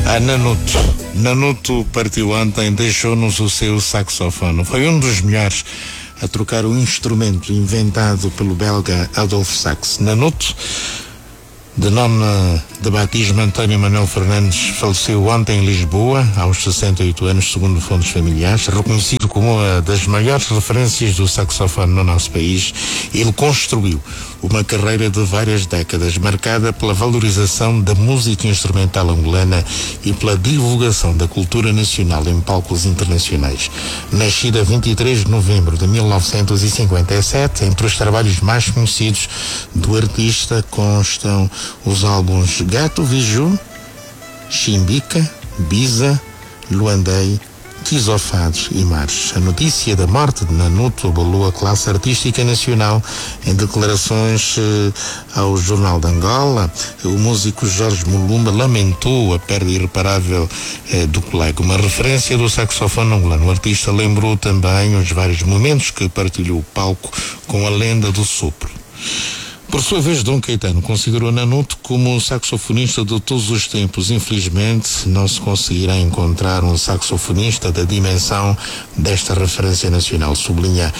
A Nanuto. Nanuto partiu ontem, deixou-nos o seu saxofone. Foi um dos melhores a trocar o instrumento inventado pelo belga Adolphe Sax. Nanuto, de nome de batismo António Manuel Fernandes, faleceu ontem em Lisboa, aos 68 anos, segundo fontes familiares. Reconhecido como uma das maiores referências do saxofone no nosso país, ele construiu uma carreira de várias décadas, marcada pela valorização da música instrumental angolana e pela divulgação da cultura nacional em palcos internacionais. Nascido a 23 de novembro de 1957, entre os trabalhos mais conhecidos do artista constam os álbuns Gato Viju, Chimbica, Biza, Luandei, Tisofados e Mares. A notícia da morte de Nanuto abalou a classe artística nacional. Em declarações ao Jornal de Angola, o músico Jorge Mulumba lamentou a perda irreparável do colega. Uma referência do saxofone angolano. O artista lembrou também os vários momentos que partilhou o palco com a lenda do sopro. Por sua vez, Dom Caetano considerou Nanuto como um saxofonista de todos os tempos. Infelizmente, não se conseguirá encontrar um saxofonista da dimensão desta referência nacional, sublinha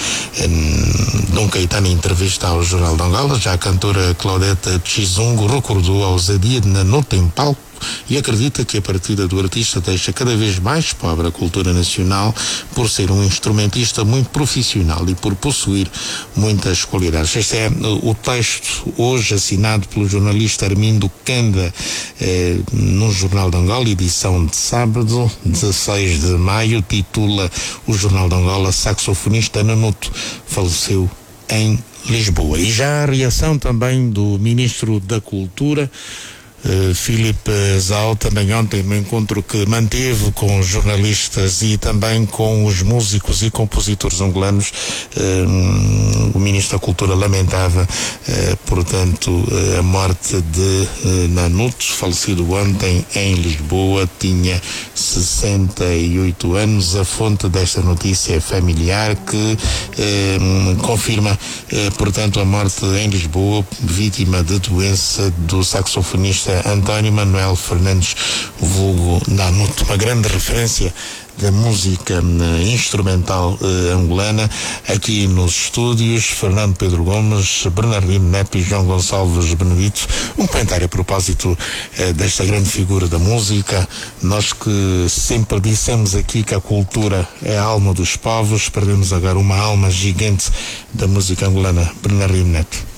Dom Caetano em entrevista ao Jornal de Angola. Já a cantora Claudete Chizungo recordou a ousadia de Nanuto em palco e acredita que a partida do artista deixa cada vez mais pobre a cultura nacional por ser um instrumentista muito profissional e por possuir muitas qualidades. Este é o texto hoje assinado pelo jornalista Armindo Canda no Jornal de Angola, edição de sábado, 16 de maio, titula o Jornal de Angola: saxofonista Nanuto faleceu em Lisboa. E já a reação também do Ministro da Cultura, Filipe Zau, também ontem no encontro que manteve com os jornalistas e também com os músicos e compositores angolanos. O Ministro da Cultura lamentava, portanto, a morte de Nanuto, falecido ontem em Lisboa, tinha 68 anos. A fonte desta notícia é familiar, que confirma, portanto, a morte em Lisboa, vítima de doença do saxofonista António Manuel Fernandes, vulgo Nanuto, uma grande referência da música instrumental angolana. Aqui nos estúdios, Fernando Pedro Gomes, Bernardino Neto e João Gonçalves Benedito. Um comentário a propósito desta grande figura da música. Nós que sempre dissemos aqui que a cultura é a alma dos povos, perdemos agora uma alma gigante da música angolana. Bernardino Neto.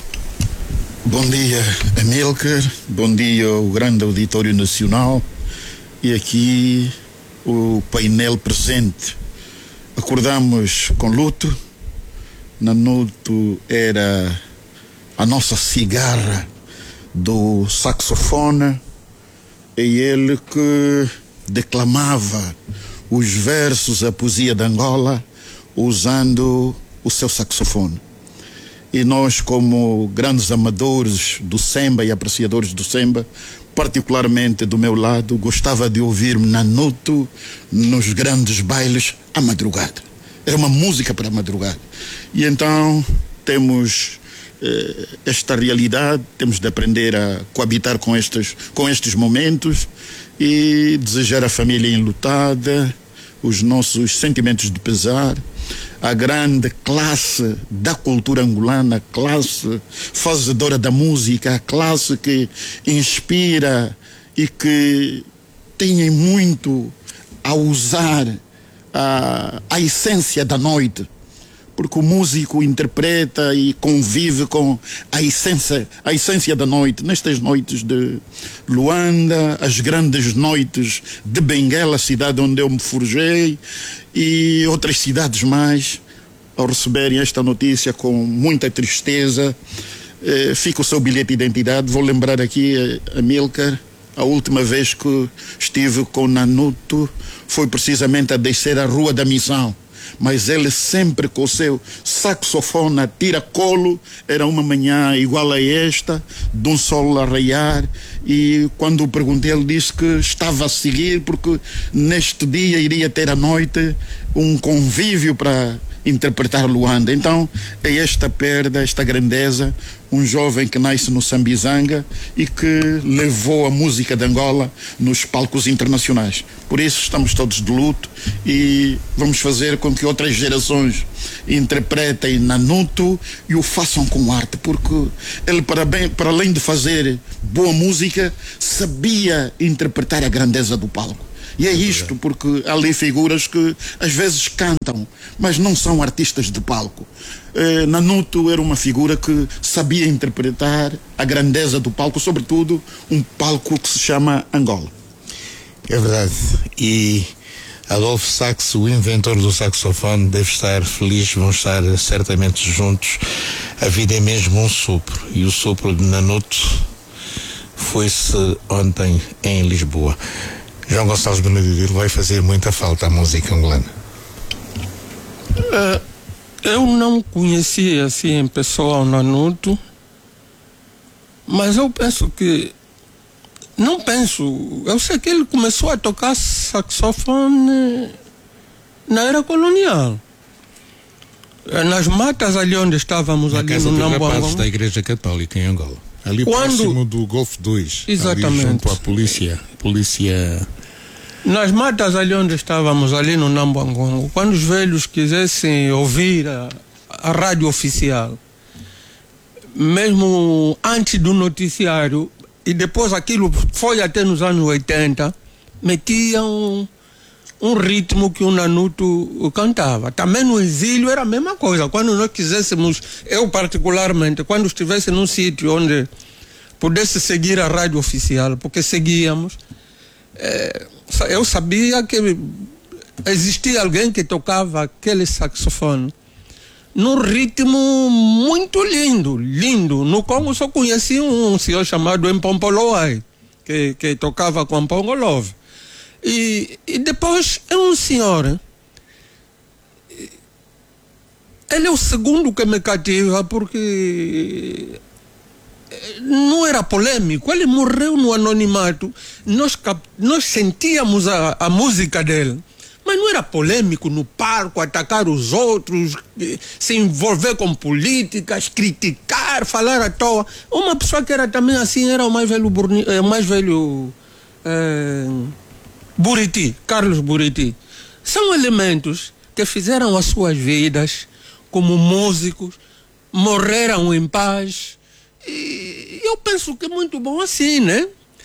Bom dia, Amílcar. Bom dia ao grande auditório nacional e aqui o painel presente. Acordamos com luto. Nanuto era a nossa cigarra do saxofone. É ele que declamava os versos, a poesia de Angola, usando o seu saxofone. E nós, como grandes amadores do samba e apreciadores do samba, particularmente do meu lado, gostava de ouvir Nanuto nos grandes bailes à madrugada. Era uma música para a madrugada. E então temos esta realidade, temos de aprender a coabitar com estes momentos e desejar à família enlutada os nossos sentimentos de pesar. A grande classe da cultura angolana, a classe fazedora da música, a classe que inspira e que tem muito a usar a essência da noite, porque o músico interpreta e convive com a essência da noite, nestas noites de Luanda, as grandes noites de Benguela, cidade onde eu me forjei, e outras cidades mais. Ao receberem esta notícia com muita tristeza, fica o seu bilhete de identidade. Vou lembrar aqui, Amílcar, a última vez que estive com Nanuto foi precisamente a descer a Rua da Missão. Mas ele sempre com o seu saxofone a tira-colo. Era uma manhã igual a esta, de um sol a raiar, e quando o perguntei, ele disse que estava a seguir porque neste dia iria ter à noite um convívio para interpretar Luanda. Então é esta perda, esta grandeza, um jovem que nasce no Sambizanga e que levou a música de Angola nos palcos internacionais. Por isso estamos todos de luto e vamos fazer com que outras gerações interpretem Nanuto e o façam com arte, porque ele, para além de fazer boa música, sabia interpretar a grandeza do palco. E é isto, porque há ali figuras que às vezes cantam, mas não são artistas de palco. Nanuto era uma figura que sabia interpretar a grandeza do palco, sobretudo um palco que se chama Angola. É verdade. E Adolfo Sax, o inventor do saxofone, deve estar feliz, vão estar certamente juntos. A vida é mesmo um sopro, e o sopro de Nanuto foi-se ontem em Lisboa. João Gonçalves Benedito, vai fazer muita falta a música angolana? Eu não conhecia assim em pessoa o Nanuto, mas eu penso que... Eu sei que ele começou a tocar saxofone na era colonial. Nas matas ali onde estávamos, na ali casa no dos rapazes Nambuangong, da Igreja Católica em Angola. Ali próximo do Golfo 2. Exatamente. Ali junto à polícia. Nas matas ali onde estávamos, ali no Nambuangong, quando os velhos quisessem ouvir a rádio oficial, mesmo antes do noticiário, e depois aquilo foi até nos anos 80, metiam um ritmo que o Nanuto cantava. Também no exílio era a mesma coisa. Quando nós quiséssemos, eu particularmente, quando estivesse num sítio onde pudesse seguir a rádio oficial, porque seguíamos, eu sabia que existia alguém que tocava aquele saxofone num ritmo muito lindo. No Congo só conheci um senhor chamado Mpompolowai, que tocava com Pongolove. E depois é um senhor, ele é o segundo que me cativa, porque não era polêmico, ele morreu no anonimato, nós sentíamos a música dele, mas não era polêmico no palco, atacar os outros, se envolver com políticas, criticar, falar à toa. Uma pessoa que era também assim era o mais velho Buriti, Carlos Buriti. São elementos que fizeram as suas vidas como músicos, morreram em paz, e eu penso que é muito bom assim, né?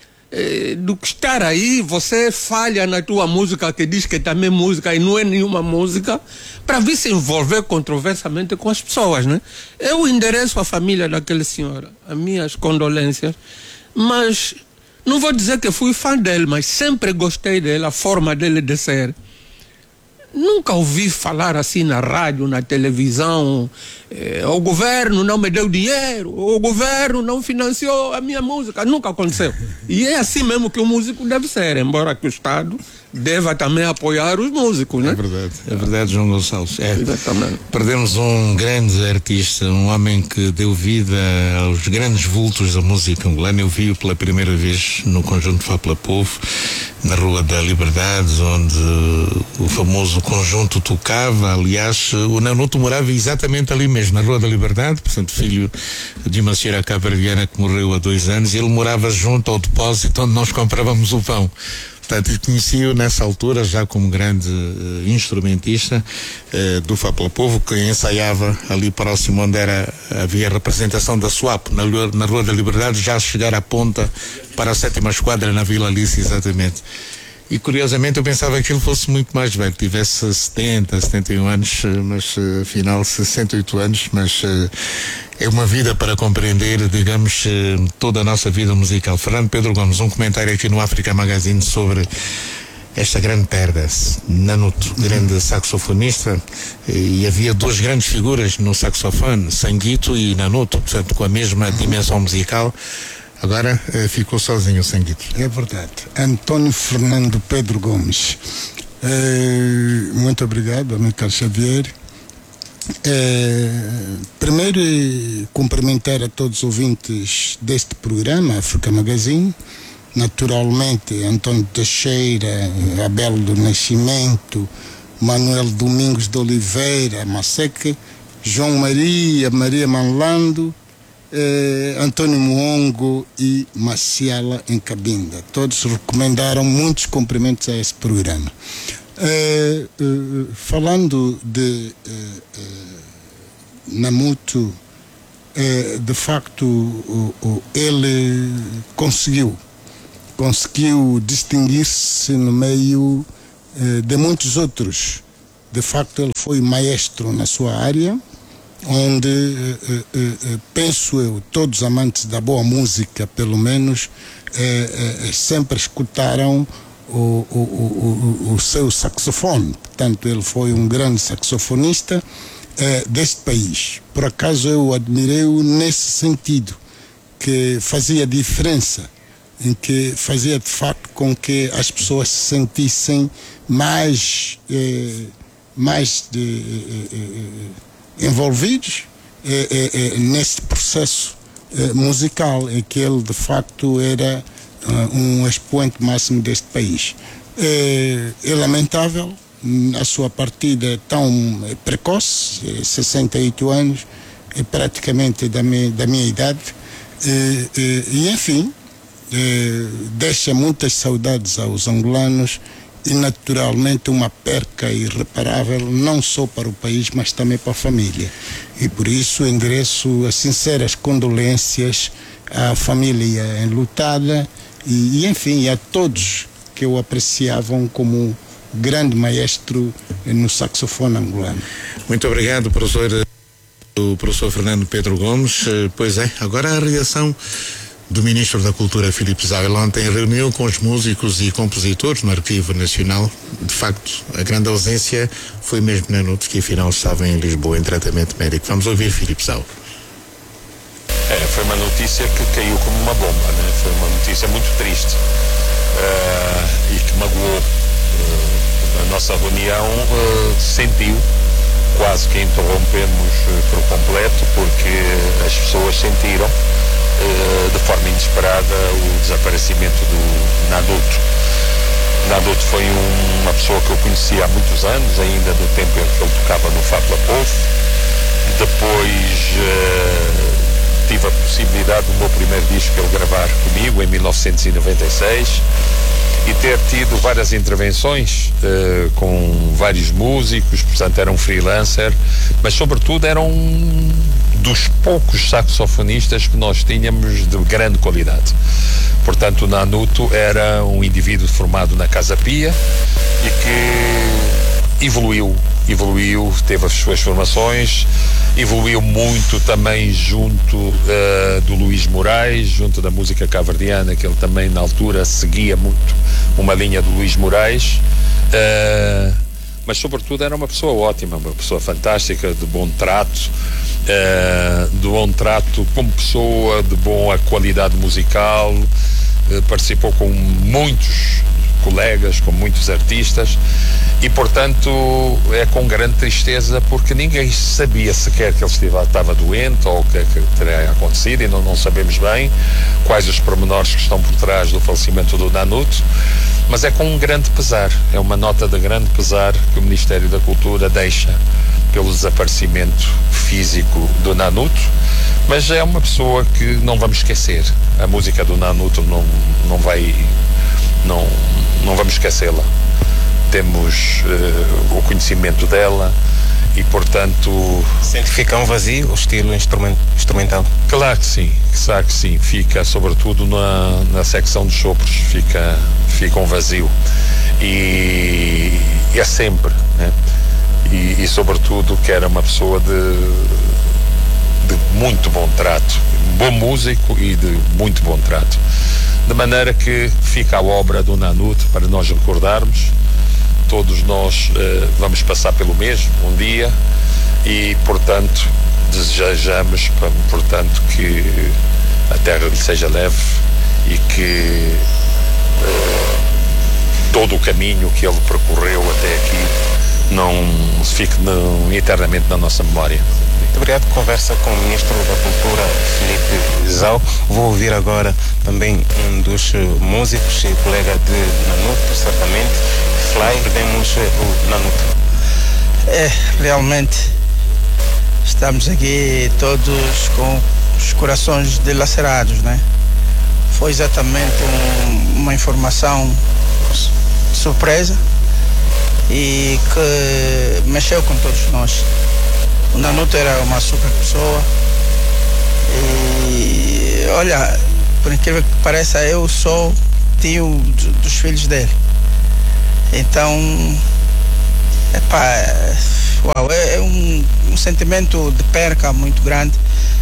Do que estar aí, você falha na tua música, que diz que também é música e não é nenhuma música, para vir se envolver controversamente com as pessoas, né? Eu endereço à família daquele senhor as minhas condolências, mas não vou dizer que fui fã dele, mas sempre gostei dele, a forma dele de ser. Nunca ouvi falar assim na rádio, na televisão, o governo não me deu dinheiro, o governo não financiou a minha música. Nunca aconteceu. E é assim mesmo que o músico deve ser, embora que o Estado deva também apoiar os músicos, né? É verdade, João Gonçalves. Exatamente. Perdemos um grande artista, um homem que deu vida aos grandes vultos da música angolana. Eu vi-o pela primeira vez no conjunto Fapla Povo, na Rua da Liberdade, onde o famoso conjunto tocava. Aliás, o Nanuto morava exatamente ali mesmo, na Rua da Liberdade, portanto, filho de uma senhora cabo-verdiana que morreu há 2 anos, e ele morava junto ao depósito onde nós comprávamos o pão. Portanto, conheci-o nessa altura já como grande instrumentista do Fapla Povo, que ensaiava ali próximo onde havia a representação da SWAP, na Rua da Liberdade, já a chegar à ponta para a 7ª Esquadra, na Vila Alice, exatamente. E curiosamente eu pensava que ele fosse muito mais velho, tivesse 70, 71 anos, mas afinal 68 anos, mas é uma vida para compreender, digamos, toda a nossa vida musical. Fernando Pedro Gomes, um comentário aqui no África Magazine sobre esta grande perda. Nanuto, grande saxofonista, e havia 2 grandes figuras no saxofone, Sanguito e Nanuto, portanto com a mesma dimensão musical. Agora ficou sozinho o Sanguito. É verdade. Antônio Fernando Pedro Gomes. Muito obrigado, Amílcar Xavier. Primeiro, cumprimentar a todos os ouvintes deste programa, África Magazine. Naturalmente, Antônio Teixeira, Abel do Nascimento, Manuel Domingos de Oliveira Maseque, João Maria Manlando, Antônio Muongo e Maciala em Cabinda. Todos recomendaram muitos cumprimentos a esse programa. Falando de Namuto, de facto ele conseguiu distinguir-se no meio de muitos outros. De facto ele foi maestro na sua área, onde penso eu, todos amantes da boa música pelo menos sempre escutaram o seu saxofone. Portanto, ele foi um grande saxofonista deste país. Por acaso eu admirei-o nesse sentido, que fazia diferença, em que fazia de facto com que as pessoas se sentissem mais envolvidos nesse processo musical, em que ele de facto era um expoente máximo deste país. É lamentável a sua partida tão precoce, 68 anos, praticamente da minha idade, e enfim, deixa muitas saudades aos angolanos e naturalmente uma perca irreparável, não só para o país, mas também para a família. E por isso endereço as sinceras condolências à família enlutada e enfim, a todos que o apreciavam como grande maestro no saxofone angolano. Muito obrigado, o professor Fernando Pedro Gomes. Pois é, agora a reação do Ministro da Cultura, Filipe Zau. Ele ontem reuniu com os músicos e compositores no Arquivo Nacional. De facto, a grande ausência foi mesmo Nanuto, que afinal estava em Lisboa em tratamento médico. Vamos ouvir Filipe Zau. Foi uma notícia que caiu como uma bomba, né? Foi uma notícia muito triste e que magoou. A nossa reunião sentiu, quase que interrompemos por completo, porque as pessoas sentiram de forma inesperada o desaparecimento do Nanuto. Nanuto foi uma pessoa que eu conhecia há muitos anos, ainda do tempo em que ele tocava no Fábula Povo. Depois tive a possibilidade do meu primeiro disco ele gravar comigo em 1996 e ter tido várias intervenções com vários músicos, portanto era um freelancer, mas sobretudo era um dos poucos saxofonistas que nós tínhamos de grande qualidade. Portanto, o Nanuto era um indivíduo formado na Casa Pia e que evoluiu, teve as suas formações, evoluiu muito também junto do Luís Moraes, junto da música cabo-verdiana, que ele também na altura seguia muito uma linha do Luís Moraes, mas sobretudo era uma pessoa ótima, uma pessoa fantástica, de bom trato, como pessoa, de boa qualidade musical, participou com muitos colegas, com muitos artistas e portanto é com grande tristeza porque ninguém sabia sequer que ele estava doente ou o que teria acontecido e não sabemos bem quais os pormenores que estão por trás do falecimento do Nanuto, mas é com um grande pesar, é uma nota de grande pesar que o Ministério da Cultura deixa pelo desaparecimento físico do Nanuto, mas é uma pessoa que não vamos esquecer. A música do Nanuto não vamos esquecê-la. Temos o conhecimento dela e, portanto... Sente que fica um vazio o estilo instrumental? Claro que sim. Fica, sobretudo na secção dos sopros, fica um vazio. E é sempre, né? E sobretudo que era uma pessoa de muito bom trato, bom músico e de muito bom trato. De maneira que fica a obra do Nanuto para nós recordarmos. Todos nós vamos passar pelo mesmo um dia e, portanto, desejamos, portanto, que a terra lhe seja leve e que todo o caminho que ele percorreu até aqui não fique eternamente na nossa memória. Muito obrigado. Conversa com o Ministro da Cultura, Filipe Zau. Vou ouvir agora também um dos músicos e colega de Nanuto, certamente, Fly. Perdemos o Nanuto. Realmente estamos aqui todos com os corações dilacerados, né? Foi exatamente uma informação surpresa e que mexeu com todos nós. O Nanuto era uma super pessoa e, olha, por incrível que pareça, eu sou tio dos filhos dele. Então, é um sentimento de perca muito grande.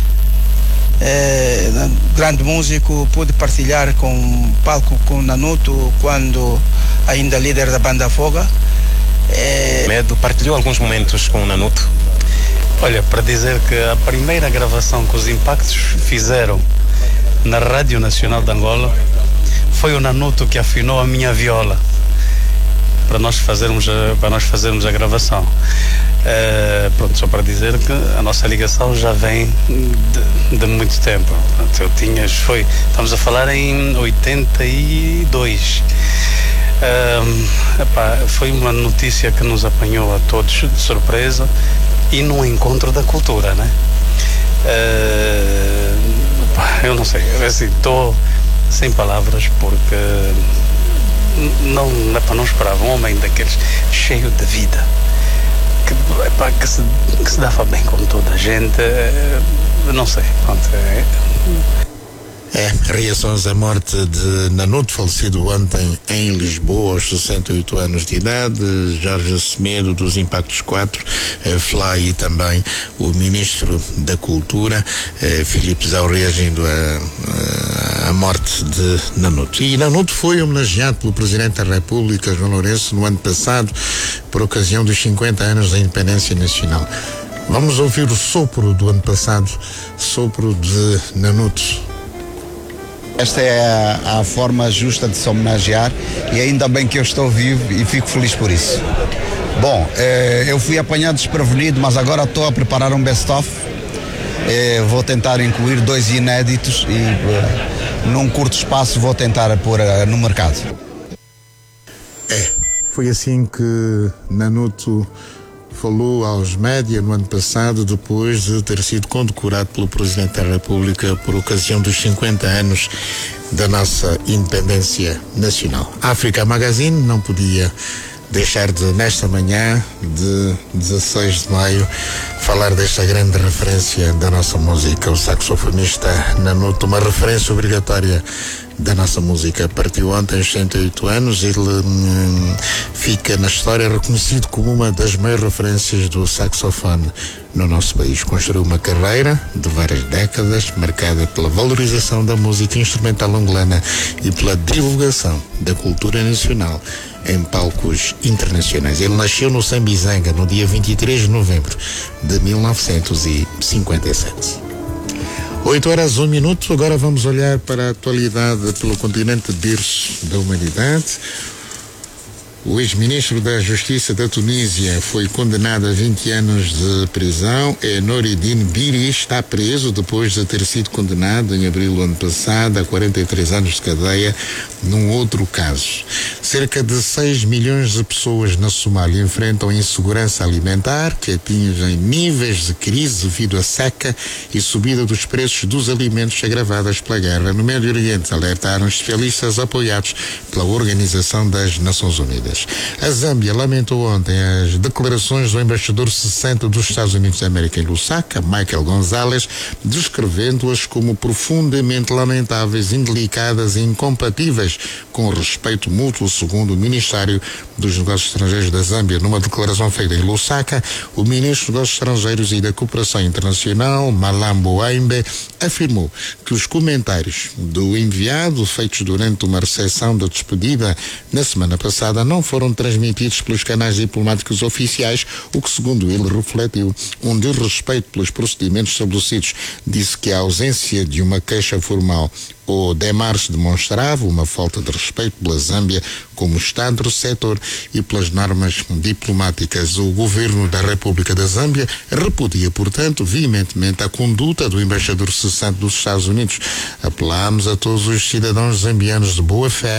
Grande músico, pude partilhar com o palco com o Nanuto quando ainda líder da banda Foga. Medo, partilhou alguns momentos com o Nanuto? Olha, para dizer que a primeira gravação que os Impactos fizeram na Rádio Nacional de Angola foi o Nanuto que afinou a minha viola para nós fazermos a gravação. Pronto, só para dizer que a nossa ligação já vem de muito tempo. Estamos a falar em 82. Foi uma notícia que nos apanhou a todos de surpresa e num encontro da cultura, né? Eu não sei, assim, estou sem palavras porque não esperava um homem daqueles cheio de vida que se dava bem com toda a gente. Não sei, pronto, reações à morte de Nanuto, falecido ontem em Lisboa, aos 68 anos de idade. Jorge Semedo, dos Impactos 4, Fly, e também o Ministro da Cultura, Filipe Zau, reagindo à morte de Nanuto. E Nanuto foi homenageado pelo Presidente da República, João Lourenço, no ano passado, por ocasião dos 50 anos da Independência Nacional. Vamos ouvir o sopro do ano passado, sopro de Nanuto. Esta é a forma justa de se homenagear e ainda bem que eu estou vivo e fico feliz por isso. Bom, eu fui apanhado desprevenido, mas agora estou a preparar um best-of. Vou tentar incluir 2 inéditos e num curto espaço vou tentar pôr no mercado. Foi assim que Nanuto falou aos média no ano passado, depois de ter sido condecorado pelo Presidente da República por ocasião dos 50 anos da nossa independência nacional. África Magazine não podia deixar de, nesta manhã de 16 de maio, falar desta grande referência da nossa música, o saxofonista Nanuto, uma referência obrigatória da nossa música. Partiu ontem aos 108 anos. Ele fica na história reconhecido como uma das maiores referências do saxofone no nosso país. Construiu uma carreira de várias décadas marcada pela valorização da música instrumental angolana e pela divulgação da cultura nacional em palcos internacionais. Ele nasceu no Sambizanga no dia 23 de novembro de 1957. 8h01. Agora vamos olhar para a atualidade pelo continente berço da humanidade. O ex-ministro da Justiça da Tunísia foi condenado a 20 anos de prisão. Noureddin Biri está preso depois de ter sido condenado em abril do ano passado a 43 anos de cadeia num outro caso. Cerca de 6 milhões de pessoas na Somália enfrentam insegurança alimentar, que atingem níveis de crise devido à seca e subida dos preços dos alimentos agravadas pela guerra no Médio Oriente, alertaram especialistas apoiados pela Organização das Nações Unidas. A Zâmbia lamentou ontem as declarações do embaixador 60 dos Estados Unidos da América em Lusaka, Michael Gonzalez, descrevendo-as como profundamente lamentáveis, indelicadas e incompatíveis com o respeito mútuo, segundo o Ministério dos Negócios Estrangeiros da Zâmbia. Numa declaração feita em Lusaka, o ministro dos Estrangeiros e da Cooperação Internacional, Malambo Aimbe, afirmou que os comentários do enviado feitos durante uma recepção de despedida na semana passada não foram transmitidos pelos canais diplomáticos oficiais, o que, segundo ele, refletiu um desrespeito pelos procedimentos estabelecidos. Disse que a ausência de uma queixa formal ou demarche demonstrava uma falta de respeito pela Zâmbia como Estado receptor e pelas normas diplomáticas. O governo da República da Zâmbia repudia, portanto, veementemente a conduta do embaixador cessante dos Estados Unidos. Apelamos a todos os cidadãos zambianos de boa fé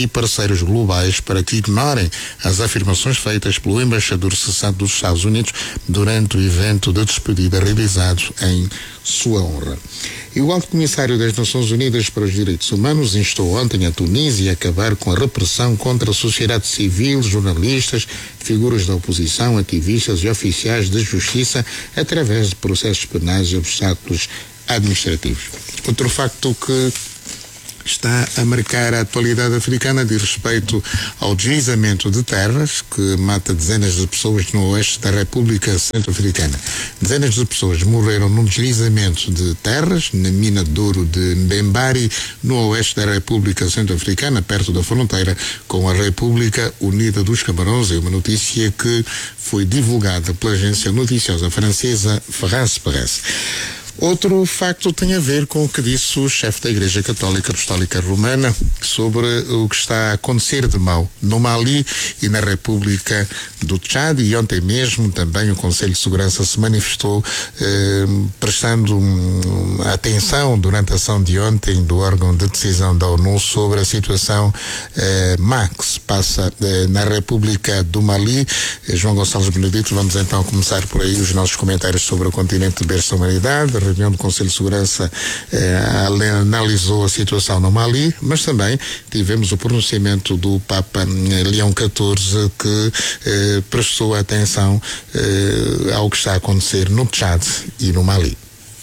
e parceiros globais para que ignorem as afirmações feitas pelo embaixador cessante dos Estados Unidos durante o evento de despedida realizado em sua honra. E o Alto Comissário das Nações Unidas para os Direitos Humanos instou ontem a Tunísia a acabar com a repressão contra a sociedade civil, jornalistas, figuras da oposição, ativistas e oficiais de justiça através de processos penais e obstáculos administrativos. Outro facto que está a marcar a atualidade africana diz respeito ao deslizamento de terras que mata dezenas de pessoas no oeste da República Centro-Africana. Dezenas de pessoas morreram num deslizamento de terras na mina de ouro de Mbembari, no oeste da República Centro-Africana, perto da fronteira com a República Unida dos Camarões. É uma notícia que foi divulgada pela agência noticiosa francesa France Presse. Outro facto tem a ver com o que disse o chefe da Igreja Católica Apostólica Romana sobre o que está a acontecer de mal no Mali e na República do Tchad, e ontem mesmo também o Conselho de Segurança se manifestou prestando atenção durante a ação de ontem do órgão de decisão da ONU sobre a situação má que se passa na República do Mali. João Gonçalves Benedito, vamos então começar por aí os nossos comentários sobre o continente de berço da humanidade. A reunião do Conselho de Segurança analisou a situação no Mali, mas também tivemos o pronunciamento do Papa Leão XIV que prestou atenção ao que está a acontecer no Tchad e no Mali.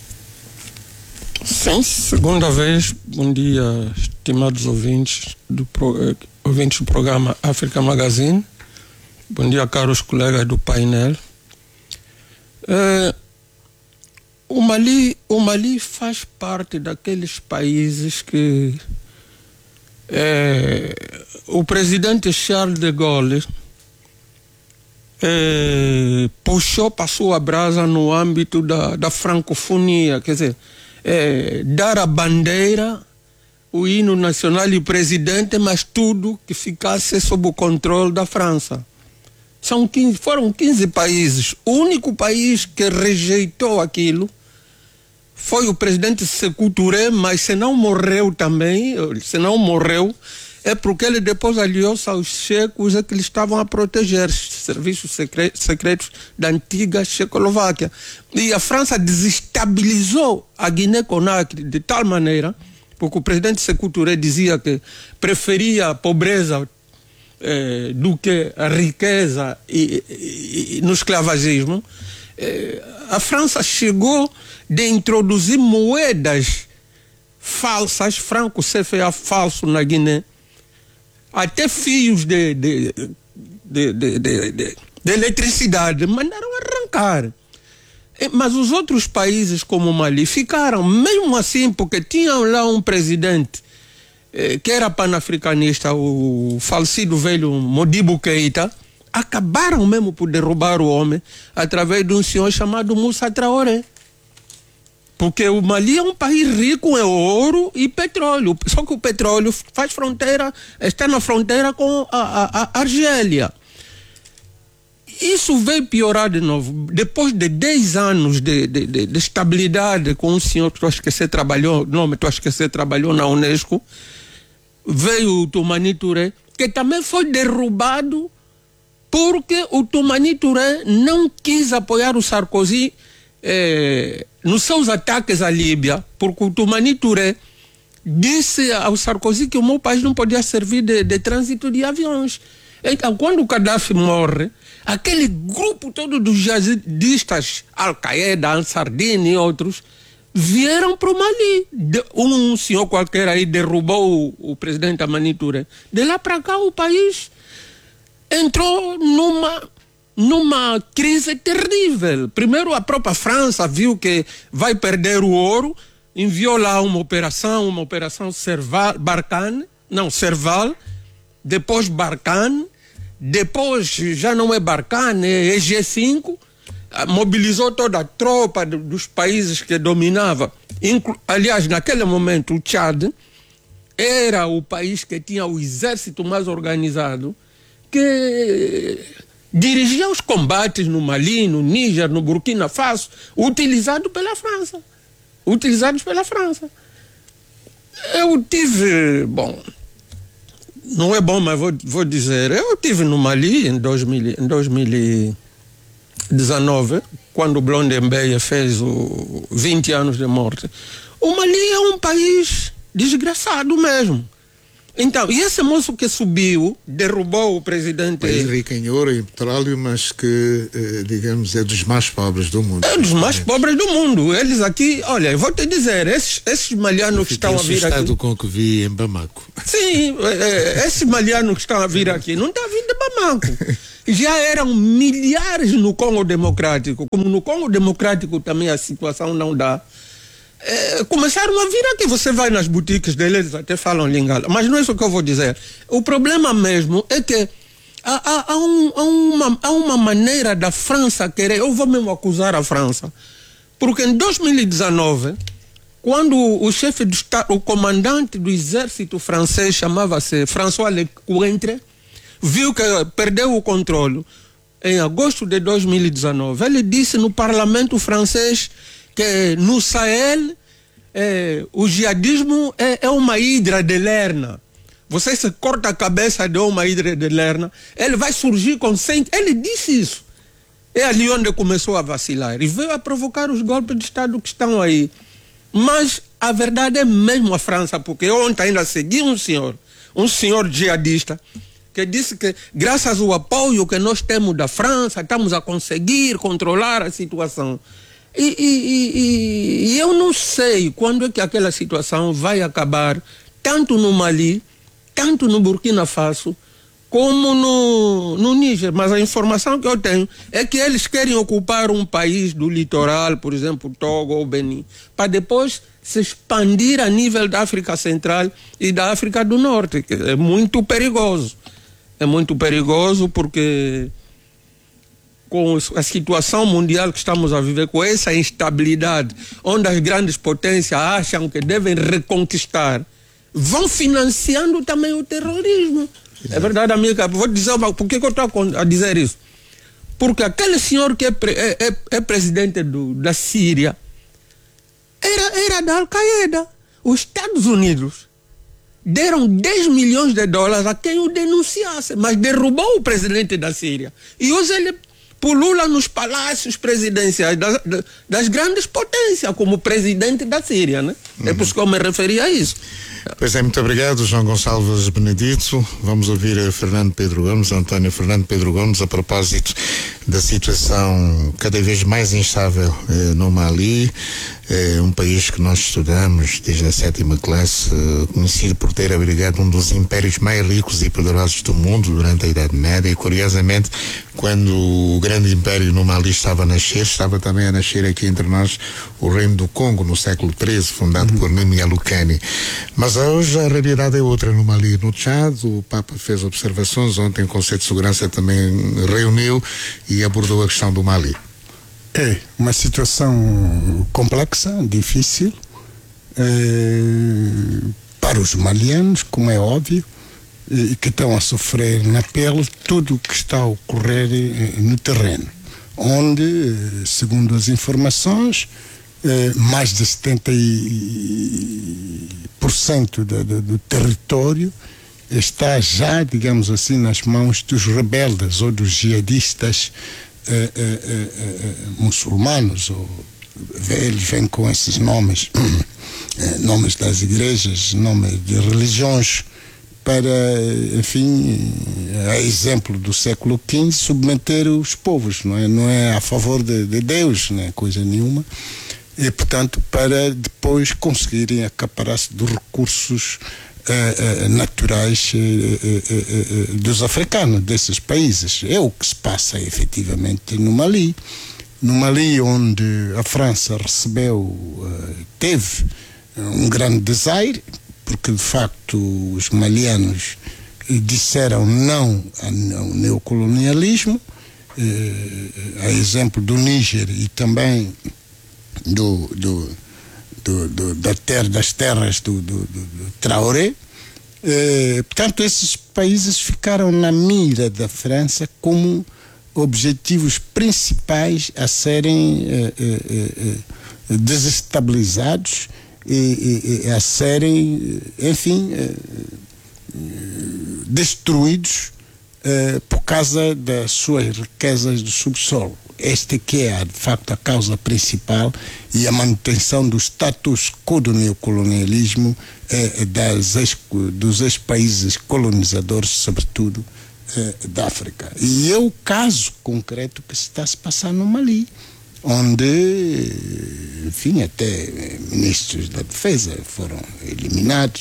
Sim, segunda vez. Bom dia, estimados ouvintes do programa África Magazine. Bom dia, caros colegas do painel. O Mali faz parte daqueles países que o presidente Charles de Gaulle puxou para a sua brasa no âmbito da francofonia, quer dizer, dar a bandeira, o hino nacional e o presidente, mas tudo que ficasse sob o controle da França. Foram 15 países. O único país que rejeitou aquilo foi o presidente Sékou Touré, mas se não morreu também, é porque ele depois aliou-se aos checos que eles estavam a proteger, serviços secretos da antiga Checoslováquia. E a França desestabilizou a Guiné-Conakry de tal maneira, porque o presidente Sékou Touré dizia que preferia a pobreza do que a riqueza e no esclavagismo. A França chegou de introduzir moedas falsas, franco CFA falso na Guiné, até fios de eletricidade, mandaram arrancar. Mas os outros países como o Mali ficaram, mesmo assim, porque tinham lá um presidente que era panafricanista, o falecido velho Modibo Keïta, acabaram mesmo por derrubar o homem através de um senhor chamado Moussa Traoré. Porque o Mali é um país rico em ouro e petróleo, só que o petróleo faz fronteira, está na fronteira com a Argélia. Isso veio piorar de novo. Depois de 10 anos de estabilidade com um senhor que trabalhou na Unesco, veio o Toumani Touré, que também foi derrubado porque o Toumani Touré não quis apoiar o Sarkozy nos seus ataques à Líbia, porque o Toumani Touré disse ao Sarkozy que o meu país não podia servir de trânsito de aviões. Então, quando o Gaddafi morre, aquele grupo todo dos jihadistas, Al-Qaeda, Ansar-Din e outros, vieram para o Mali. Um senhor qualquer aí derrubou o presidente Toumani Touré. De lá para cá o país entrou numa crise terrível. Primeiro a própria França viu que vai perder o ouro, enviou lá uma operação Serval, depois Barkhane, depois já não é Barkhane, é G5, mobilizou toda a tropa dos países que dominava. Aliás, naquele momento o Tchad era o país que tinha o exército mais organizado, que dirigia os combates no Mali, no Níger, no Burkina Faso, utilizados pela França. Eu tive, Não é bom, mas vou dizer. Eu estive no Mali em 2019, quando o Blondenbeia fez 20 anos de morte. O Mali é um país desgraçado mesmo. Então, e esse moço que subiu, derrubou o presidente... País rico em ouro e petróleo, mas que, digamos, é dos mais pobres do mundo. É dos mais pobres do mundo. Eles aqui, olha, eu vou te dizer, esses malianos que estão a vir aqui... com o que vi em Bamako. Sim, esses malianos que estão a vir aqui, não estão a vir de Bamako. Já eram milhares no Congo Democrático. Como no Congo Democrático também a situação não dá. Começaram a vir aqui, você vai nas boutiques deles, até falam lingala, mas não é isso que eu vou dizer. O problema mesmo é que há uma maneira da França querer, eu vou mesmo acusar a França, porque em 2019, quando o chefe do Estado, o comandante do exército francês, chamava-se François Lecointre, viu que perdeu o controle em agosto de 2019, ele disse no parlamento francês que no Sahel o jihadismo é uma hidra de Lerna. Você se corta a cabeça de uma hidra de Lerna, ele vai surgir com 100... Ele disse isso. É ali onde começou a vacilar. E veio a provocar os golpes de Estado que estão aí. Mas a verdade é mesmo a França, porque ontem ainda segui um senhor jihadista, que disse que graças ao apoio que nós temos da França, estamos a conseguir controlar a situação. E eu não sei quando é que aquela situação vai acabar, tanto no Mali, tanto no Burkina Faso, como no Níger. Mas a informação que eu tenho é que eles querem ocupar um país do litoral, por exemplo, Togo ou Benin, para depois se expandir a nível da África Central e da África do Norte, que é muito perigoso. É muito perigoso porque com a situação mundial que estamos a viver, com essa instabilidade, onde as grandes potências acham que devem reconquistar, vão financiando também o terrorismo. É verdade, amiga. Vou dizer, por que eu estou a dizer isso? Porque aquele senhor que é presidente da Síria era da Al-Qaeda. Os Estados Unidos deram 10 milhões de dólares a quem o denunciasse, mas derrubou o presidente da Síria. E hoje ele pulula nos palácios presidenciais das grandes potências, como presidente da Síria, né? É por isso que eu me referi a isso. Pois é, muito obrigado, João Gonçalves Benedito. Vamos ouvir António Fernando Pedro Gomes, a propósito da situação cada vez mais instável no Mali, um país que nós estudamos desde a 7ª classe, conhecido por ter abrigado um dos impérios mais ricos e poderosos do mundo durante a Idade Média, e curiosamente, quando o grande império no Mali estava a nascer, estava também a nascer aqui entre nós o Reino do Congo, no século XIII, fundado por Mimi Alukani. Mas hoje a realidade é outra no Mali. No Tchad, o Papa fez observações, ontem o Conselho de Segurança também reuniu e abordou a questão do Mali. É uma situação complexa, difícil, para os malianos, como é óbvio, que estão a sofrer na pele tudo o que está a ocorrer no terreno, onde, segundo as informações, mais de 70% do território está já, digamos assim, nas mãos dos rebeldes ou dos jihadistas muçulmanos, ou eles vêm com esses nomes, nomes das igrejas, nomes de religiões, para, enfim, a exemplo do século XV, submeter os povos, não é a favor de Deus, não é coisa nenhuma, e, portanto, para depois conseguirem acaparar-se dos recursos naturais dos africanos, desses países. É o que se passa efetivamente no Mali. No Mali, onde a França teve um grande desaire, porque de facto os malianos disseram não ao neocolonialismo, a exemplo do Níger e também das terras do Traoré. Portanto, esses países ficaram na mira da França como objetivos principais a serem desestabilizados e a serem, enfim, destruídos por causa das suas riquezas do subsolo. Esta que é, de facto, a causa principal e a manutenção do status quo do neocolonialismo dos ex-países colonizadores, sobretudo da África. E é o caso concreto que se está a se passar no Mali, onde, enfim, até ministros da defesa foram eliminados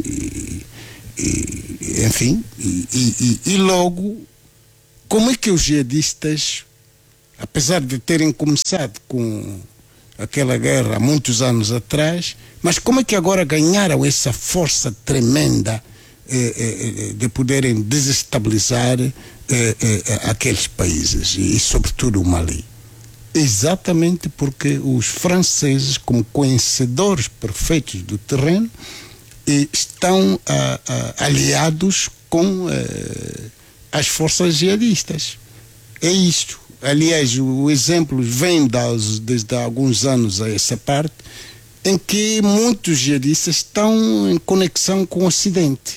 e logo, como é que os jihadistas, apesar de terem começado com aquela guerra há muitos anos atrás, mas como é que agora ganharam essa força tremenda de poderem desestabilizar aqueles países e sobretudo o Mali? Exatamente porque os franceses, como conhecedores perfeitos do terreno, estão aliados com as forças jihadistas. É isto. Aliás, o exemplo vem desde há alguns anos a essa parte, em que muitos jihadistas estão em conexão com o Ocidente.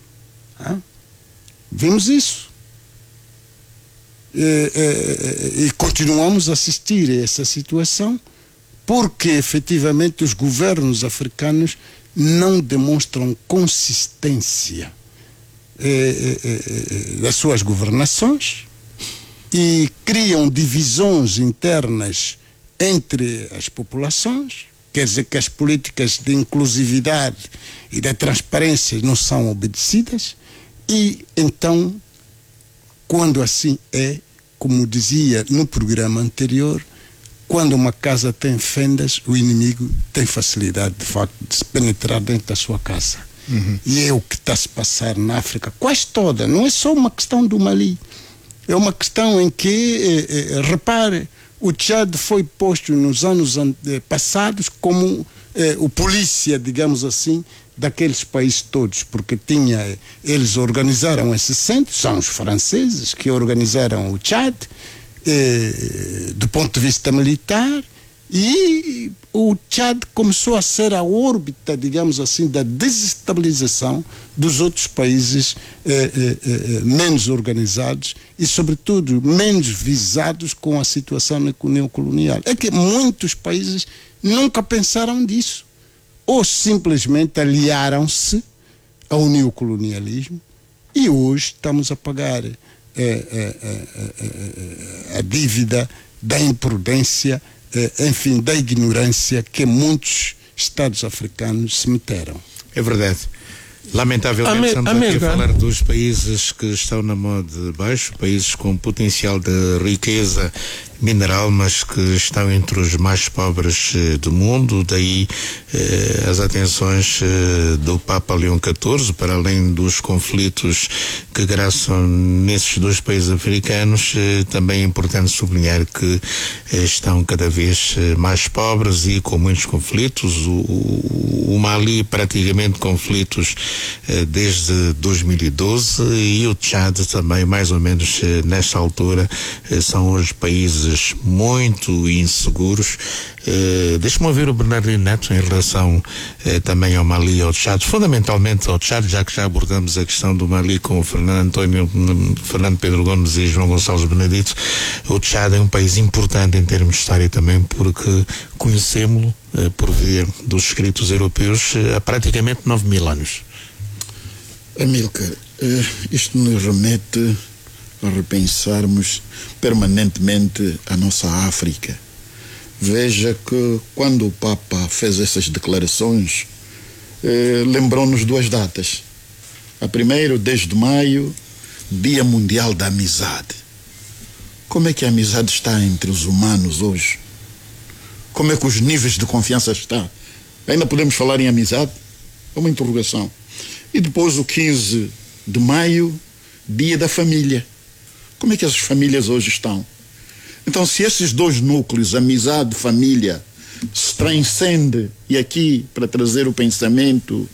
Vimos isso. E continuamos a assistir a essa situação porque, efetivamente, os governos africanos não demonstram consistência das suas governações e criam divisões internas entre as populações. Quer dizer que as políticas de inclusividade e da transparência não são obedecidas e, então, quando assim é, como dizia no programa anterior, quando uma casa tem fendas, o inimigo tem facilidade, de facto, de se penetrar dentro da sua casa. E é o que está a se passar na África, quase toda. Não é só uma questão do Mali. É uma questão em que, repare, o Tchad foi posto nos anos passados como o polícia, digamos assim, daqueles países todos, porque eles organizaram esse centro, são os franceses que organizaram o Tchad, do ponto de vista militar, e o Tchad começou a ser a órbita, digamos assim, da desestabilização dos outros países menos organizados e, sobretudo, menos visados com a situação neocolonial. É que muitos países nunca pensaram disso, ou simplesmente aliaram-se ao neocolonialismo e hoje estamos a pagar a dívida da imprudência, enfim, da ignorância que muitos Estados africanos se meteram. É verdade. Lamentavelmente estamos aqui a falar dos países que estão na mão de baixo, países com potencial de riqueza mineral, mas que estão entre os mais pobres do mundo. Daí as atenções do Papa Leão XIV, para além dos conflitos que graçam nesses dois países africanos, também é importante sublinhar que estão cada vez mais pobres e com muitos conflitos. O Mali praticamente conflitos desde 2012 e o Tchad também, mais ou menos nesta altura, são os países muito inseguros. Deixa-me ouvir o Bernardino Neto em relação também ao Mali e ao Tchad, fundamentalmente ao Tchad, já que já abordamos a questão do Mali com o Fernando Pedro Gomes e João Gonçalves Benedito. O Tchad é um país importante em termos de história também, porque conhecemos-lo por via dos escritos europeus há praticamente 9.000 anos. Amílcar, isto nos remete a repensarmos permanentemente a nossa África. Veja que quando o Papa fez essas declarações, lembrou-nos duas datas. A primeira, 10 de maio, Dia Mundial da Amizade. Como é que a amizade está entre os humanos hoje? Como é que os níveis de confiança estão? Ainda podemos falar em amizade? É uma interrogação. E depois o 15 de maio, Dia da Família. Como é que as famílias hoje estão? Então, se esses dois núcleos, amizade, família, se transcende, e aqui para trazer o pensamento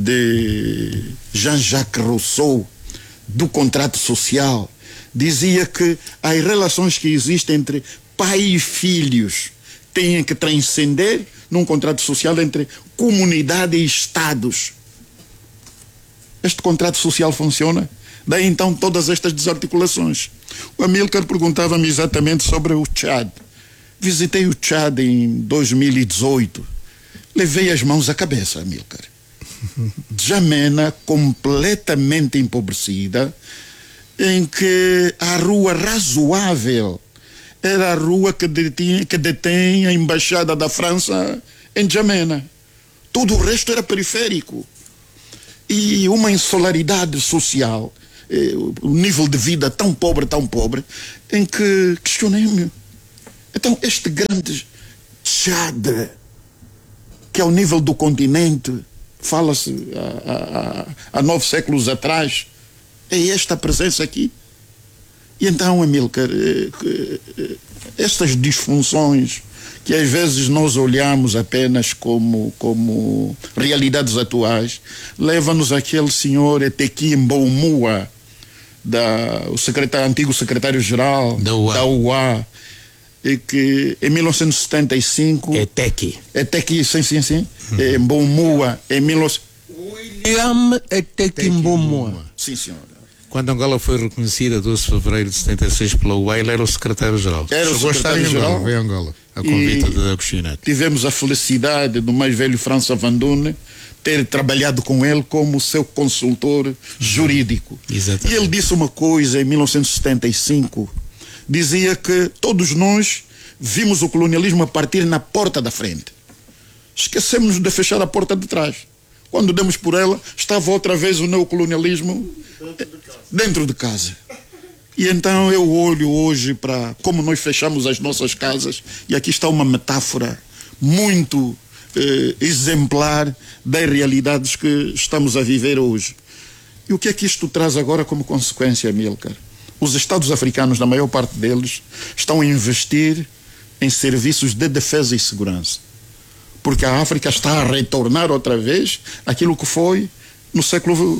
de Jean-Jacques Rousseau, do contrato social, dizia que as relações que existem entre pai e filhos têm que transcender num contrato social entre comunidade e estados. este contrato social funciona. Daí então todas estas desarticulações. O Amílcar perguntava-me exatamente sobre o Tchad. Visitei o Tchad em 2018. Levei as mãos à cabeça, Amílcar. Djamena completamente empobrecida, em que a rua razoável era a rua que detém a embaixada da França em Djamena. Todo o resto era periférico. E uma insolaridade social, o nível de vida tão pobre, em que questionei-me. Então, este grande Tchad, que ao nível do continente, fala-se há 9 séculos atrás, é esta a presença aqui? E então, Amílcar, estas disfunções que às vezes nós olhamos apenas como realidades atuais, leva-nos àquele senhor Eteki Mboumua, o antigo secretário-geral da UA, e que em 1975... Eteki, sim. Mboumua, em William Eteki Mboumua. Sim, senhor. Quando Angola foi reconhecida 12 de fevereiro de 76 pela UA, ele era o secretário-geral. Chegou a estar em Angola, veio a Angola, a convite da Agostinho. Tivemos a felicidade do mais velho François Van Dune ter trabalhado com ele como seu consultor jurídico. Exatamente. E ele disse uma coisa em 1975, dizia que todos nós vimos o colonialismo a partir na porta da frente. Esquecemos de fechar a porta de trás. Quando demos por ela, estava outra vez o neocolonialismo dentro de casa. E então eu olho hoje para como nós fechamos as nossas casas, e aqui está uma metáfora muito exemplar das realidades que estamos a viver hoje. E o que é que isto traz agora como consequência, Amílcar? Os Estados africanos, na maior parte deles, estão a investir em serviços de defesa e segurança. Porque a África está a retornar outra vez aquilo que foi no século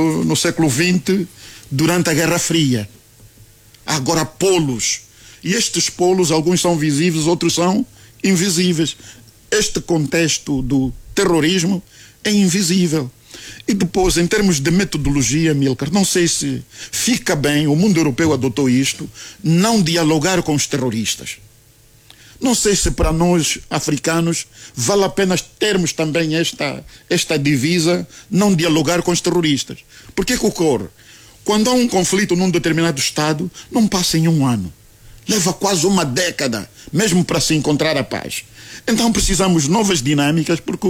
XX, durante a Guerra Fria. Há agora polos. E estes polos, alguns são visíveis, outros são invisíveis. Este contexto do terrorismo é invisível. E depois, em termos de metodologia, Amílcar, não sei se fica bem, o mundo europeu adotou isto, não dialogar com os terroristas. Não sei se para nós, africanos, vale a pena termos também esta divisa, não dialogar com os terroristas. Por que ocorre? Quando há um conflito num determinado Estado, não passa em 1 ano. Leva quase uma década, mesmo para se encontrar a paz. Então precisamos de novas dinâmicas, porque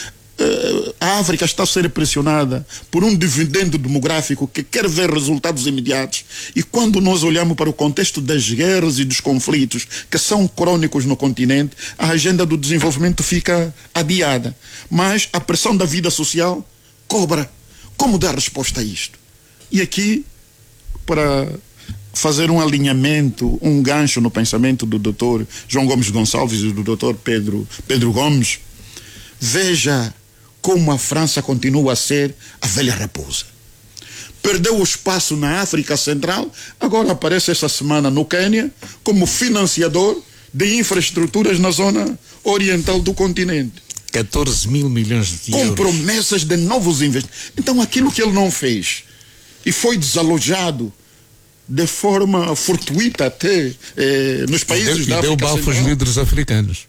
a África está a ser pressionada por um dividendo demográfico que quer ver resultados imediatos. E quando nós olhamos para o contexto das guerras e dos conflitos que são crônicos no continente, a agenda do desenvolvimento fica adiada. Mas a pressão da vida social cobra. Como dar resposta a isto? E aqui, para fazer um alinhamento, um gancho no pensamento do Dr. João Gomes Gonçalves e do Dr. Pedro Gomes, veja como a França continua a ser a velha raposa. Perdeu o espaço na África Central, agora aparece essa semana no Quênia como financiador de infraestruturas na zona oriental do continente. 14 mil milhões de euros. Com promessas de novos investimentos. Então aquilo que ele não fez e foi desalojado de forma fortuita até nos países da África Central. E deu bafo aos líderes africanos.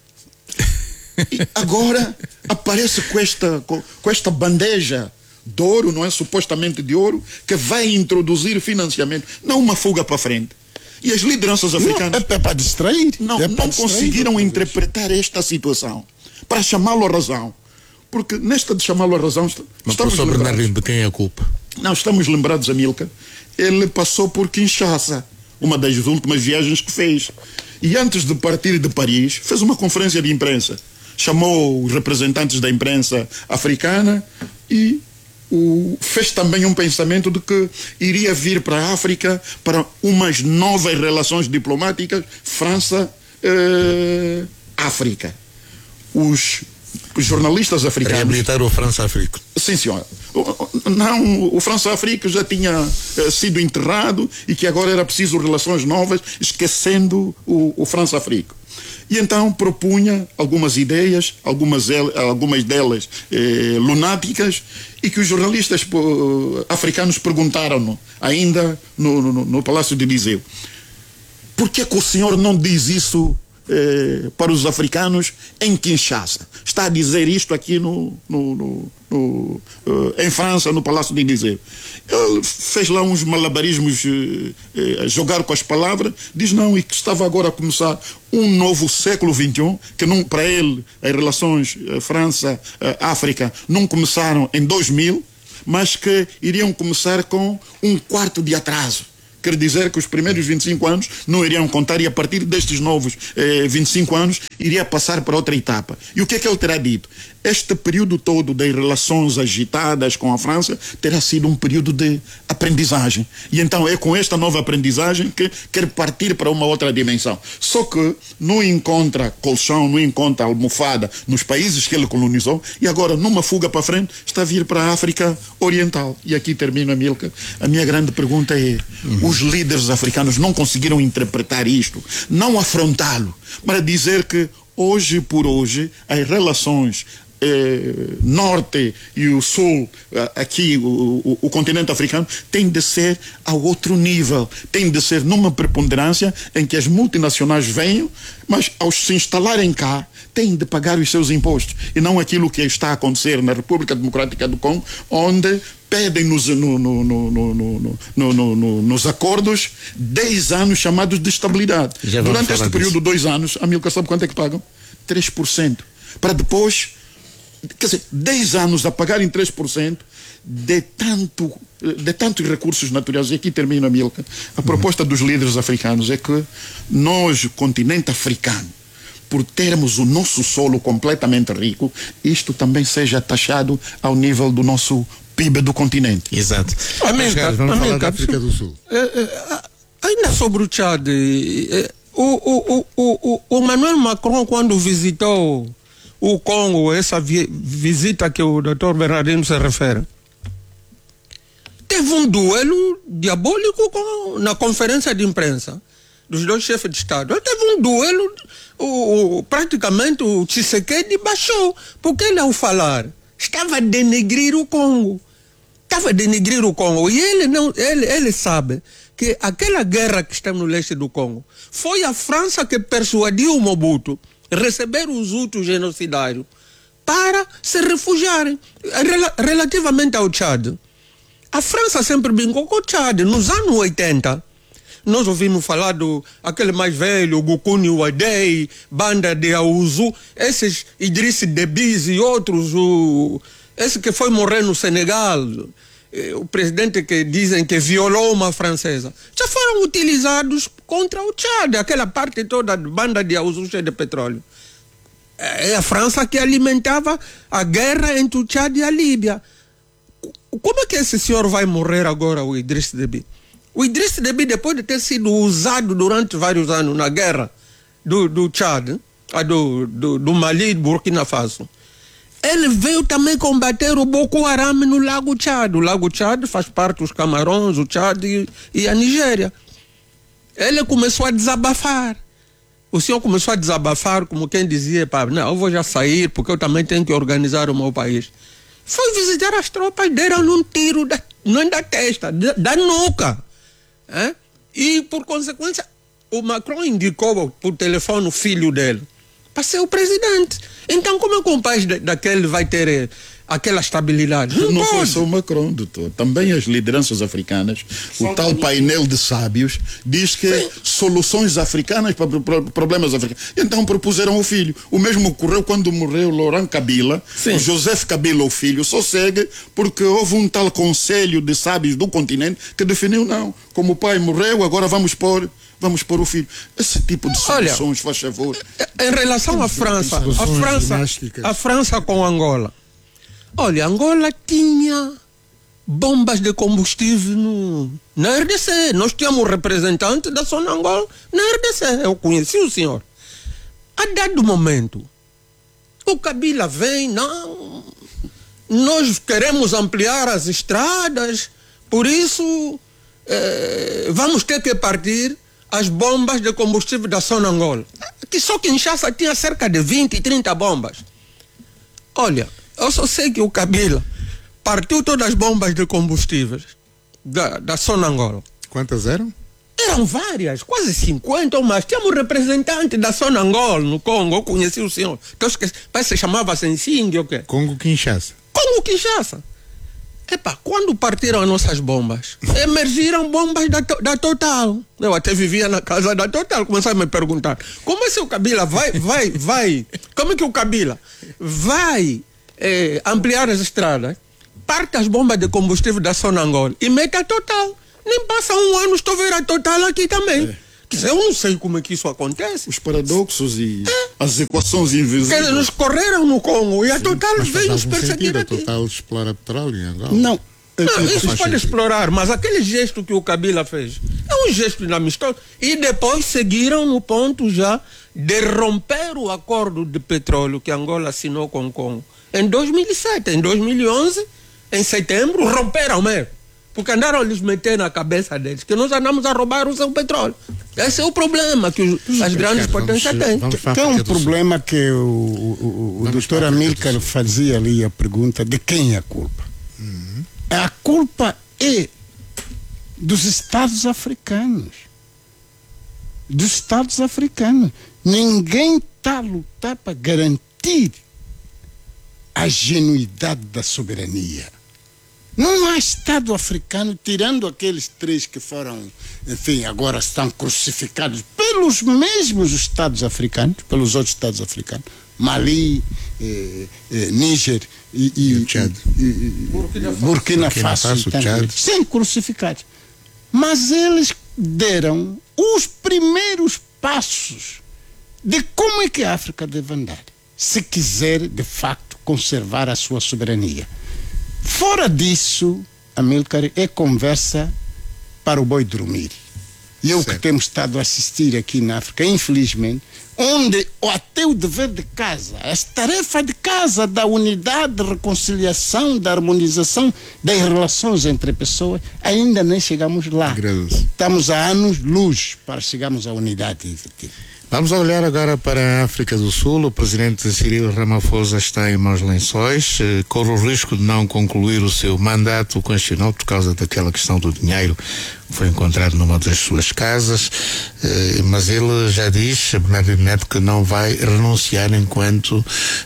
E agora aparece com esta bandeja de ouro, não é? Supostamente de ouro, que vai introduzir financiamento. Não uma fuga para frente. E as lideranças africanas... É para distrair. Não conseguiram interpretar esta situação para chamá-lo à razão. Porque nesta de chamá-lo à razão... Mas professor Bernardino, de quem é a culpa? Não, estamos lembrados, Amílcar. Ele passou por Kinshasa, uma das últimas viagens que fez. E antes de partir de Paris, fez uma conferência de imprensa. Chamou os representantes da imprensa africana e fez também um pensamento de que iria vir para a África para umas novas relações diplomáticas França-África. Os jornalistas africanos... Reabilitar o França África. Sim, senhor. Não, o França África já tinha sido enterrado e que agora era preciso relações novas, esquecendo o França África. E então propunha algumas ideias, algumas delas lunáticas, e que os jornalistas africanos perguntaram-no, ainda no Palácio de Eliseu: por que o senhor não diz isso para os africanos em Kinshasa? Está a dizer isto aqui em França, no Palácio de Eliseu. Ele fez lá uns malabarismos, jogar com as palavras, diz não, e que estava agora a começar um novo século XXI, que não, para ele as relações França-África não começaram em 2000, mas que iriam começar com um quarto de atraso. Quer dizer que os primeiros 25 anos não iriam contar, e a partir destes novos 25 anos iria passar para outra etapa. E o que é que ele terá dito? Este período todo das relações agitadas com a França terá sido um período de aprendizagem. E então é com esta nova aprendizagem que quer partir para uma outra dimensão. Só que não encontra colchão, não encontra almofada nos países que ele colonizou, e agora, numa fuga para frente, está a vir para a África Oriental. E aqui termina, Amílcar. A minha grande pergunta é: os líderes africanos não conseguiram interpretar isto, não afrontá-lo, para dizer que hoje por hoje as relações norte e o sul, aqui o continente africano, tem de ser a outro nível, tem de ser numa preponderância em que as multinacionais venham, mas ao se instalarem cá têm de pagar os seus impostos, e não aquilo que está a acontecer na República Democrática do Congo, onde pedem nos acordos 10 anos chamados de estabilidade. Durante este período de 2 anos, a Amílcar sabe quanto é que pagam? 3%. Para depois, quer dizer, 10 anos a pagarem 3% de tantos recursos naturais. E aqui termina, Amílcar. A proposta dos líderes africanos é que nós, continente africano, por termos o nosso solo completamente rico, isto também seja taxado ao nível do nosso PIB do continente. Exato. Vamos falar da África do Sul. Ainda sobre o Tchad, o Emmanuel Macron, quando visitou o Congo, essa visita que o Dr. Bernardino se refere, teve um duelo diabólico na conferência de imprensa dos dois chefes de Estado. Ele teve um duelo, praticamente o Tshisekedi baixou, porque ele, ao falar, estava a denegrir o Congo. E ele sabe que aquela guerra que está no leste do Congo foi a França que persuadiu o Mobutu a receber os Hutus genocidários para se refugiarem. Relativamente ao Tchad, a França sempre brincou com o Tchad. Nos anos 80, nós ouvimos falar do aquele mais velho, Gukuni Wadei, Banda de Aouzu, esses Idriss Déby e outros, esse que foi morrer no Senegal, o presidente que dizem que violou uma francesa, já foram utilizados contra o Tchad, aquela parte toda da Banda de Aouzu cheia de petróleo. É a França que alimentava a guerra entre o Tchad e a Líbia. Como é que esse senhor vai morrer agora, o Idriss Déby? O Idriss Déby, depois de ter sido usado durante vários anos na guerra do Tchad, do Mali e do Burkina Faso, ele veio também combater o Boko Haram no Lago Tchad. O Lago Tchad faz parte dos Camarões, o Tchad e a Nigéria. Ele começou a desabafar. O senhor começou a desabafar como quem dizia: pá, não, eu vou já sair porque eu também tenho que organizar o meu país. Foi visitar as tropas, deram um tiro não da testa, da nuca. E, por consequência, o Macron indicou por telefone o filho dele para ser o presidente. Então, como é que um país daquele vai ter aquela estabilidade? Não foi só o Macron, doutor. Também as lideranças africanas, o tal painel de sábios, diz que soluções africanas para problemas africanos. Então propuseram o filho. O mesmo ocorreu quando morreu Laurent Kabila. O Joseph Kabila, o filho, só segue porque houve um tal conselho de sábios do continente que definiu: não, como o pai morreu, agora vamos pôr o filho. Esse tipo de soluções, faz favor. Em relação à França, a França com Angola. Olha, Angola tinha bombas de combustível na RDC. Nós tínhamos um representante da zona Angola na RDC. Eu conheci o senhor. A dado momento, O Kabila vem, não, nós queremos ampliar as estradas, por isso vamos ter que partir as bombas de combustível da Sonangol. Que só Kinshasa tinha cerca de 20, 30 bombas. Olha, eu só sei que o Kabila partiu todas as bombas de combustíveis da Sonangol. Quantas eram? Eram várias, quase 50 ou mais. Tínhamos um representante da Sonangol no Congo, eu conheci o senhor. Então, parece que se chamava Sensing, ou quê? Congo-Kinshasa. Congo-Kinshasa. Epa, quando partiram as nossas bombas, emergiram bombas da Total. Eu até vivia na casa da Total, começaram a me perguntar, como é que o Kabila vai, como é que o Kabila vai ampliar as estradas, parte as bombas de combustível da Sonangol e mete a Total. Nem passa um ano, estou a ver a Total aqui também. Quer dizer, eu não sei como é que isso acontece. Os paradoxos e as equações invisíveis. Quer dizer, nos correram no Congo e a Total veio nos perseguir aqui. A Total explora petróleo em Angola. Não. Não, isso pode explorar, mas aquele gesto que o Kabila fez é um gesto inamistoso. E depois seguiram no ponto já de romper o acordo de petróleo que Angola assinou com o Congo em 2007. Em 2011, em setembro, romperam mesmo. Porque andaram a lhes meter na cabeça deles que nós andamos a roubar o seu petróleo. Esse é o problema que as grandes potências têm. Tem um problema que o doutor Amílcar fazia ali a pergunta de quem é a culpa. A culpa é dos Estados africanos. Dos Estados africanos. Ninguém está a lutar para garantir a genuidade da soberania. Não há Estado africano, tirando aqueles 3 que foram, enfim, agora estão crucificados pelos mesmos Estados africanos, pelos outros Estados africanos, Mali, Níger e Tchad. Burkina Faso, Tchad. sendo crucificados. Mas eles deram os primeiros passos de como é que a África deve andar, se quiser, de facto, conservar a sua soberania. Fora disso, Amílcar, é conversa para o boi dormir. E é o que temos estado a assistir aqui na África, infelizmente, onde até o dever de casa, as tarefas de casa da unidade, da reconciliação, da harmonização das relações entre pessoas, ainda nem chegamos lá. Estamos há anos-luz para chegarmos à unidade efetiva. Vamos olhar agora para a África do Sul. O presidente Cyril Ramaphosa está em maus lençóis, corre o risco de não concluir o seu mandato constitucional por causa daquela questão do dinheiro que foi encontrado numa das suas casas, mas ele já diz, Bernardino Neto, que não vai renunciar enquanto,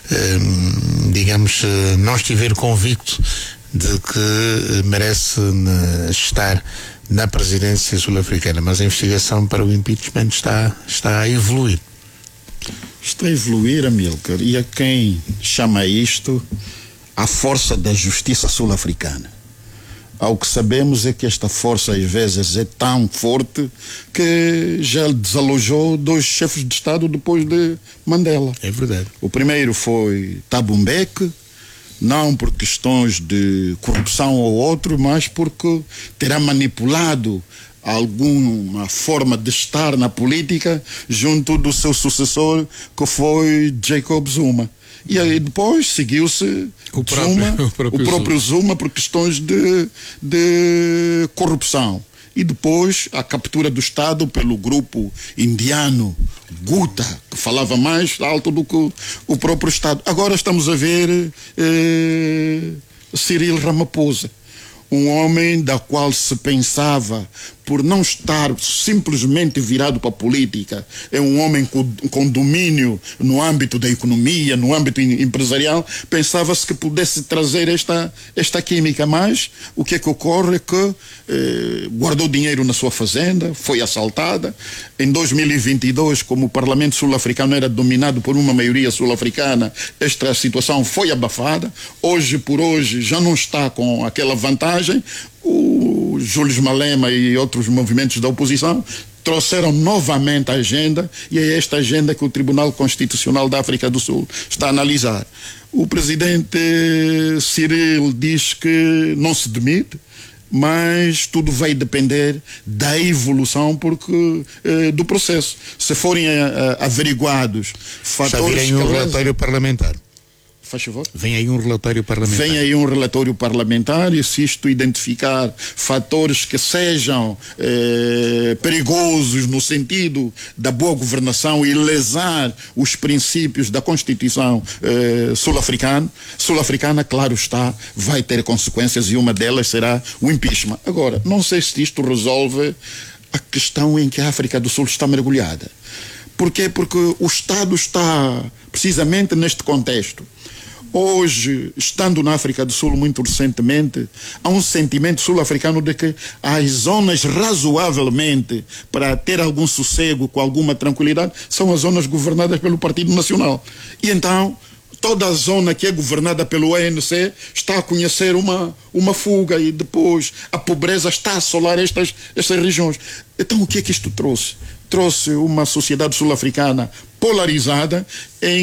digamos, não estiver convicto de que merece estar na presidência sul-africana, mas a investigação para o impeachment está a evoluir. Está a evoluir, Amílcar, e a quem chama isto a força da justiça sul-africana. Ao que sabemos é que esta força às vezes é tão forte que já desalojou 2 chefes de Estado depois de Mandela. É verdade. O primeiro foi Thabo Mbeki, não por questões de corrupção ou outro, mas porque terá manipulado alguma forma de estar na política junto do seu sucessor, que foi Jacob Zuma. E aí depois seguiu-se o próprio Zuma por questões de corrupção. E depois a captura do Estado pelo grupo indiano Guta, que falava mais alto do que o próprio Estado. Agora estamos a ver Cyril Ramaphosa, um homem da qual se pensava, por não estar simplesmente virado para a política, é um homem com domínio no âmbito da economia, no âmbito empresarial, pensava-se que pudesse trazer esta química, mas o que é que ocorre é que guardou dinheiro na sua fazenda, foi assaltada. Em 2022, como o Parlamento sul-africano era dominado por uma maioria sul-africana, esta situação foi abafada. Hoje por hoje já não está com aquela vantagem. O Júlio Malema e outros movimentos da oposição trouxeram novamente a agenda, e é esta agenda que o Tribunal Constitucional da África do Sul está a analisar. O presidente Cyril diz que não se demite, mas tudo vai depender da evolução do processo. Se forem averiguados fatores... Já virem um relatório parlamentar. Faz favor? Vem aí um relatório parlamentar. Vem aí um relatório parlamentar e se isto identificar fatores que sejam perigosos no sentido da boa governação e lesar os princípios da Constituição sul-africana, claro está, vai ter consequências e uma delas será o impeachment. Agora, não sei se isto resolve a questão em que a África do Sul está mergulhada. Porquê? Porque o Estado está precisamente neste contexto. Hoje, estando na África do Sul muito recentemente, há um sentimento sul-africano de que as zonas razoavelmente para ter algum sossego, com alguma tranquilidade, são as zonas governadas pelo Partido Nacional. E então, toda a zona que é governada pelo ANC está a conhecer uma fuga e depois a pobreza está a assolar estas regiões. Então, o que é que isto trouxe? Trouxe uma sociedade sul-africana polarizada em